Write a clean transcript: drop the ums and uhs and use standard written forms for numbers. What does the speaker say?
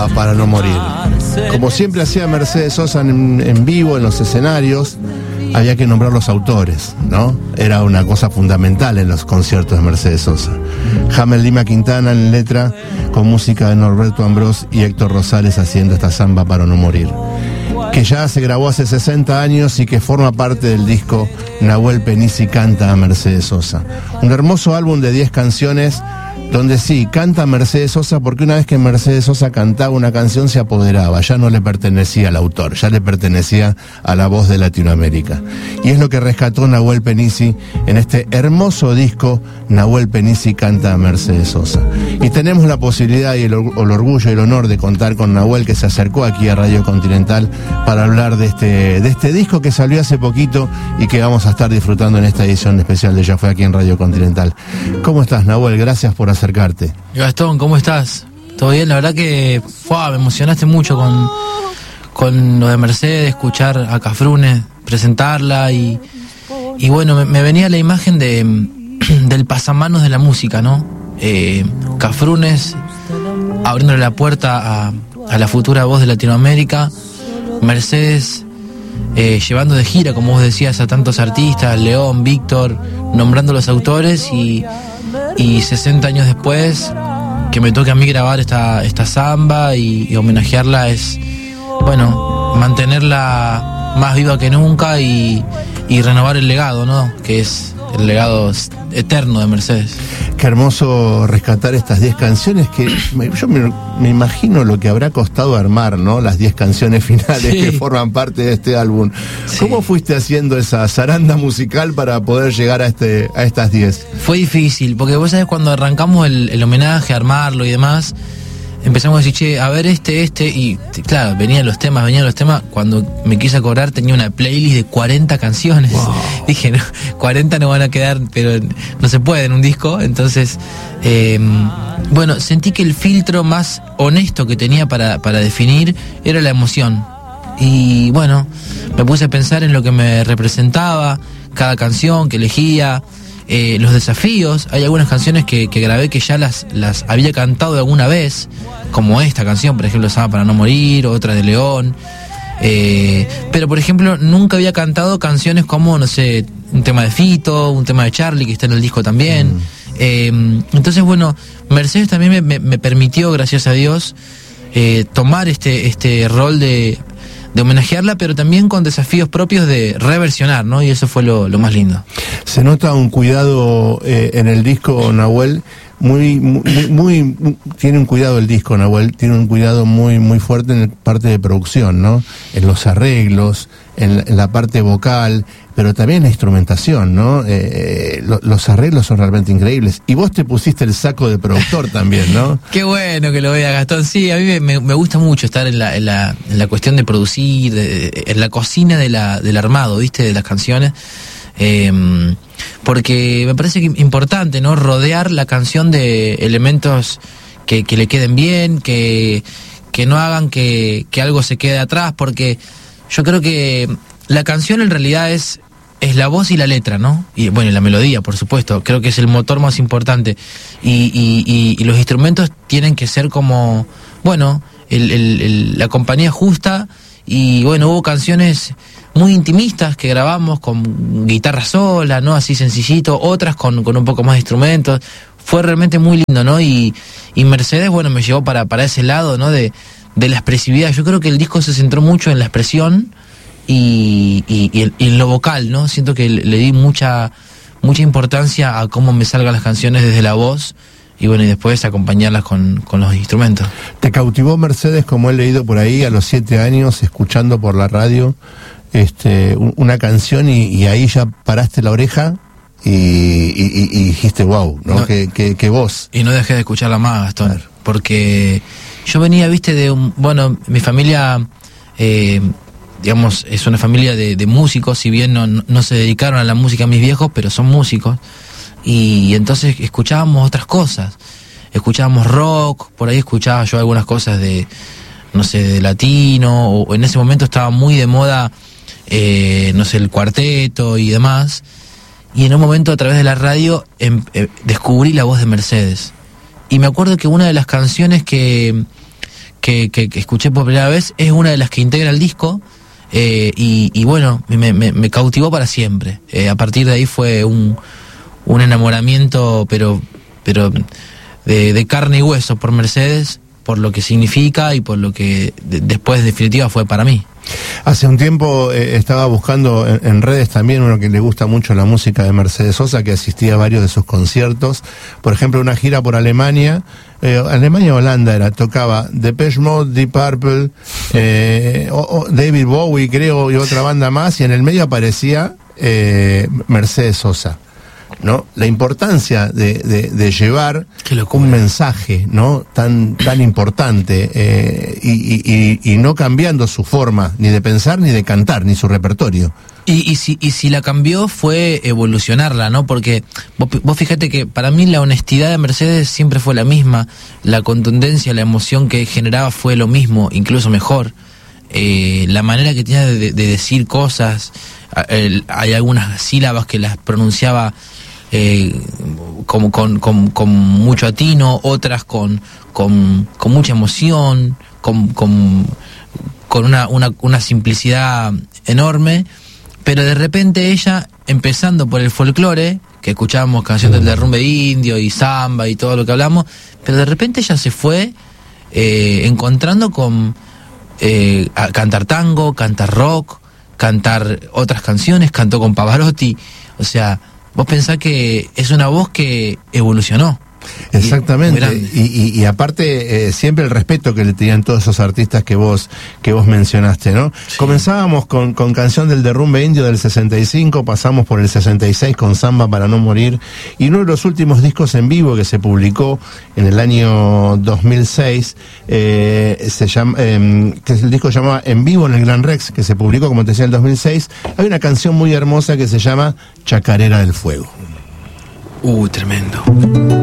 Para no morir. Como siempre hacía Mercedes Sosa en vivo, en los escenarios, había que nombrar los autores, ¿no? Era una cosa fundamental en los conciertos de Mercedes Sosa. James Lima Quintana en letra, con música de Norberto Ambrós y Héctor Rosales haciendo esta samba Para no morir, que ya se grabó hace 60 años y que forma parte del disco Nahuel Penisi canta a Mercedes Sosa. Un hermoso álbum de 10 canciones donde sí, canta Mercedes Sosa, porque una vez que Mercedes Sosa cantaba una canción se apoderaba, ya no le pertenecía al autor, ya le pertenecía a la voz de Latinoamérica. Y es lo que rescató Nahuel Penisi en este hermoso disco, Nahuel Penisi canta a Mercedes Sosa. Y tenemos la posibilidad y el orgullo y el honor de contar con Nahuel, que se acercó aquí a Radio Continental para hablar de este disco que salió hace poquito y que vamos a estar disfrutando en esta edición especial de Ya Fue aquí en Radio Continental. ¿Cómo estás, Nahuel? Gracias por acercarte. Gastón, ¿cómo estás? ¿Todo bien? La verdad que me emocionaste mucho con lo de Mercedes, escuchar a Cafrune presentarla y bueno, me venía la imagen del pasamanos de la música, ¿no? Cafrunes abriéndole la puerta a la futura voz de Latinoamérica, Mercedes llevando de gira, como vos decías, a tantos artistas, León, Víctor, nombrando los autores y 60 años después que me toque a mí grabar esta samba y homenajearla es, bueno, mantenerla más viva que nunca y renovar el legado, ¿no? Que es el legado eterno de Mercedes. Qué hermoso rescatar estas 10 canciones que yo me imagino lo que habrá costado armar, ¿no? Las 10 canciones finales que forman parte de este álbum. Sí. ¿Cómo fuiste haciendo esa zaranda musical para poder llegar a estas 10? Fue difícil, porque vos sabés, cuando arrancamos el homenaje, armarlo y demás, empezamos a decir, che, a ver y claro, venían los temas. Cuando me quise acordar tenía una playlist de 40 canciones. Wow. Dije, no, 40 no van a quedar, pero no se puede en un disco. Entonces, bueno, sentí que el filtro más honesto que tenía para definir era la emoción. Y bueno, me puse a pensar en lo que me representaba cada canción que elegía. Los desafíos, hay algunas canciones que grabé que ya las había cantado alguna vez, como esta canción, por ejemplo, Samba Para no morir, otra de León, pero por ejemplo nunca había cantado canciones como, no sé, un tema de Fito, un tema de Charlie que está en el disco también. Entonces bueno, Mercedes también me permitió, gracias a Dios, tomar este rol de homenajearla, pero también con desafíos propios de reversionar, ¿no? Y eso fue lo más lindo. Se nota un cuidado en el disco, Nahuel, muy tiene un cuidado el disco, Nahuel, tiene un cuidado muy fuerte en la parte de producción, ¿no? En los arreglos, en la parte vocal, pero también en la instrumentación, ¿no? Los arreglos son realmente increíbles. Y vos te pusiste el saco de productor también, ¿no? Qué bueno que lo vea, Gastón. Sí, a mí me gusta mucho estar en la cuestión de producir, en la cocina del armado, ¿viste? De las canciones. Porque me parece que importante, ¿no? Rodear la canción de elementos que le queden bien, que no hagan que algo se quede atrás, porque yo creo que la canción en realidad es la voz y la letra, ¿no? Y bueno, y la melodía, por supuesto. Creo que es el motor más importante. Y los instrumentos tienen que ser como, bueno, la compañía justa. Y bueno, hubo canciones muy intimistas que grabamos con guitarra sola, ¿no? Así sencillito, otras con un poco más de instrumentos. Fue realmente muy lindo, ¿no? Y Mercedes, bueno, me llevó para ese lado, ¿no? De la expresividad. Yo creo que el disco se centró mucho en la expresión y en lo vocal, ¿no? Siento que le di mucha importancia a cómo me salgan las canciones desde la voz. Y bueno, y después acompañarlas con los instrumentos. ¿Te cautivó Mercedes, como he leído por ahí, a los 7 años, escuchando por la radio una canción y ahí ya paraste la oreja y dijiste, wow, ¿no? ¿Qué voz? Y no dejé de escucharla más, Gastón, claro. Porque yo venía, viste, bueno, mi familia, digamos, es una familia de músicos, si bien no se dedicaron a la música mis viejos, pero son músicos. Y entonces escuchábamos otras cosas, escuchábamos rock, por ahí escuchaba yo algunas cosas de, no sé, de latino, o en ese momento estaba muy de moda, no sé, el cuarteto y demás, y en un momento a través de la radio descubrí la voz de Mercedes, y me acuerdo que una de las canciones que que escuché por primera vez, es una de las que integra el disco. Y bueno, me cautivó para siempre. A partir de ahí fue un enamoramiento, pero de carne y hueso por Mercedes, por lo que significa y por lo que después en definitiva fue para mí. Hace un tiempo estaba buscando en redes también uno que le gusta mucho la música de Mercedes Sosa, que asistía a varios de sus conciertos. Por ejemplo, una gira por Alemania, Alemania o Holanda tocaba Depeche Mode, Deep Purple, David Bowie creo, y otra banda más, y en el medio aparecía Mercedes Sosa, ¿no? La importancia de llevar un mensaje, ¿no? tan importante, y no cambiando su forma ni de pensar ni de cantar ni su repertorio. Y si la cambió fue evolucionarla, ¿no? Porque vos fíjate que para mí la honestidad de Mercedes siempre fue la misma, la contundencia, la emoción que generaba fue lo mismo, incluso mejor. La manera que tenía de decir cosas, hay algunas sílabas que las pronunciaba con mucho atino, otras con mucha emoción, con una simplicidad enorme, pero de repente ella, empezando por el folclore, que escuchábamos canciones del derrumbe indio y samba y todo lo que hablamos, pero de repente ella se fue encontrando con a cantar tango, cantar rock, cantar otras canciones, cantó con Pavarotti, o sea, vos pensás que es una voz que evolucionó. Exactamente, y aparte siempre el respeto que le tenían todos esos artistas que vos mencionaste, ¿no? Sí. Comenzábamos con Canción del Derrumbe Indio del 65, pasamos por el 66 con Samba para no morir, y uno de los últimos discos en vivo que se publicó en el año 2006 se llama, que el disco se llamaba En Vivo en el Gran Rex, que se publicó, como te decía, en el 2006. Hay una canción muy hermosa que se llama Chacarera del Fuego. Tremendo.